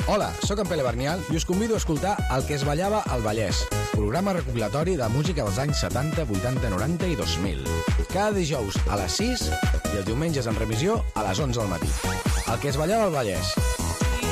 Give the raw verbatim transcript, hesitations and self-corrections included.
Hola, sóc en Pere Bernial i us convido a escoltar El que es ballava al Vallès, programa recopilatori de música dels anys setanta, vuitanta, noranta i dos mil. Cada dijous a les sis i els diumenges en revisió a les onze del matí. El que es ballava al Vallès.